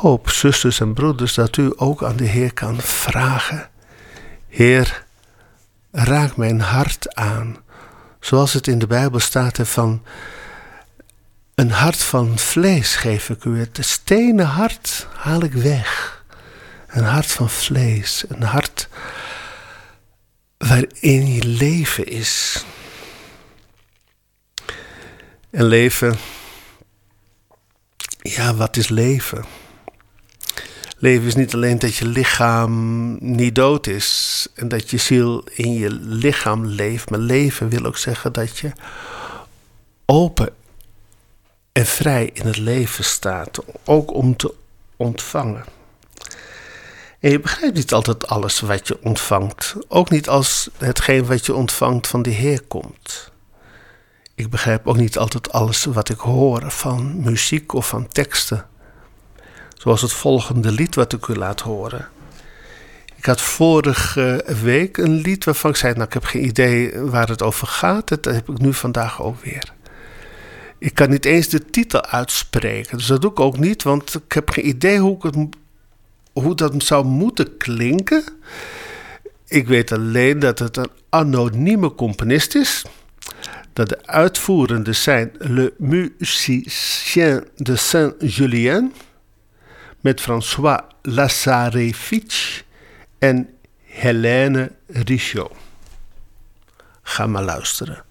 hoop, zusters en broeders, dat u ook aan de Heer kan vragen. Heer, raak mijn hart aan. Zoals het in de Bijbel staat, van een hart van vlees geef ik u. Het stenen hart haal ik weg. Een hart van vlees. Een hart waarin je leven is. En leven, ja, wat is leven? Leven is niet alleen dat je lichaam niet dood is en dat je ziel in je lichaam leeft. Maar leven wil ook zeggen dat je open en vrij in het leven staat. Ook om te ontvangen. En je begrijpt niet altijd alles wat je ontvangt. Ook niet als hetgeen wat je ontvangt van de Heer komt. Ik begrijp ook niet altijd alles wat ik hoor van muziek of van teksten. Zoals het volgende lied wat ik u laat horen. Ik had vorige week een lied waarvan ik zei, ik heb geen idee waar het over gaat. Dat heb ik nu vandaag ook weer. Ik kan niet eens de titel uitspreken. Dus dat doe ik ook niet, want ik heb geen idee hoe dat zou moeten klinken. Ik weet alleen dat het een anonieme componist is. Dat de uitvoerenden zijn Le Musicien de Saint-Julien met François Lazarevich en Helene Richaud. Ga maar luisteren.